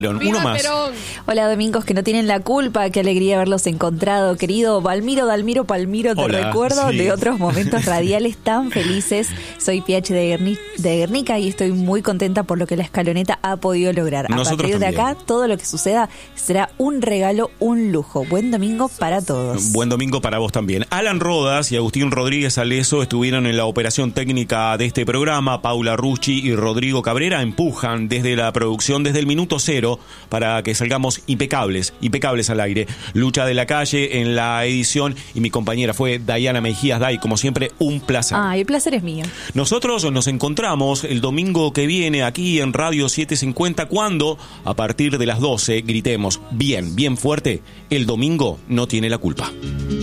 Uno más. Hola, domingos que no tienen la culpa, qué alegría haberlos encontrado, querido Valmiro, Dalmiro, Palmiro, te Hola, recuerdo sí. de otros momentos radiales tan felices. Soy PH de Guernica y estoy muy contenta por lo que la escaloneta ha podido lograr. A Nosotros partir de también. acá, todo lo que suceda será un regalo, un lujo. Buen domingo para todos. Buen domingo para vos también. Alan Rodas y Agustín Rodríguez Aleso estuvieron en la operación técnica de este programa. Paula Rucci y Rodrigo Cabrera empujan desde la producción, desde el minuto cero, para que salgamos impecables al aire. Lucha de la Calle en la edición y mi compañera fue Dayana Mejías. Day, como siempre, un placer. El placer es mío. Nosotros nos encontramos el domingo que viene aquí en Radio 750 cuando, a partir de las 12, gritemos bien fuerte: el domingo no tiene la culpa.